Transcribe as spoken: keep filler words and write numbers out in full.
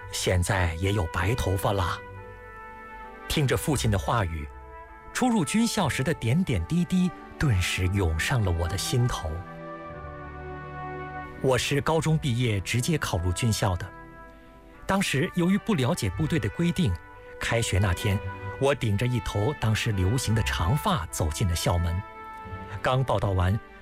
现在也有白头发啦。听着父亲的话语，初入军校时的点点滴滴顿时涌上了我的心头。我是高中毕业直接考入军校的，当时由于不了解部队的规定，开学那天，我顶着一头当时流行的长发走进了校门。刚报到完，